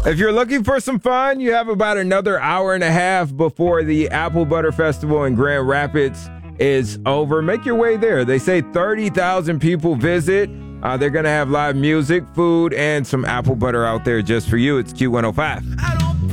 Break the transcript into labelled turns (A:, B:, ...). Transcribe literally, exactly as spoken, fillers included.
A: If you're looking for some fun, you have about another hour and a half before the Apple Butter Festival in Grand Rapids is over. Make your way there. They say thirty thousand people visit. Uh, they're going to have live music, food, and some apple butter out there just for you. It's Q one oh five.